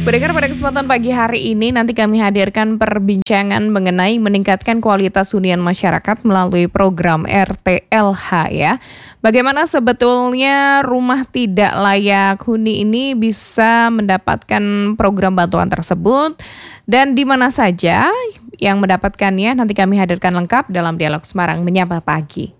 Pendengar, pada kesempatan pagi hari ini nanti kami hadirkan perbincangan mengenai meningkatkan kualitas hunian masyarakat melalui program RTLH ya. Bagaimana sebetulnya rumah tidak layak huni ini bisa mendapatkan program bantuan tersebut dan di mana saja yang mendapatkannya, nanti kami hadirkan lengkap dalam Dialog Semarang Menyapa Pagi.